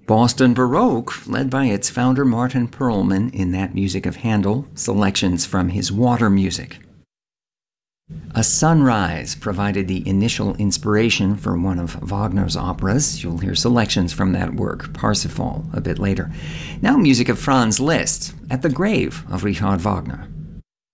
Boston Baroque, led by its founder Martin Perlman in that music of Handel, selections from his Water music. A Sunrise provided the initial inspiration for one of Wagner's operas. You'll hear selections from that work, Parsifal, a bit later. Now music of Franz Liszt, At the Grave of Richard Wagner.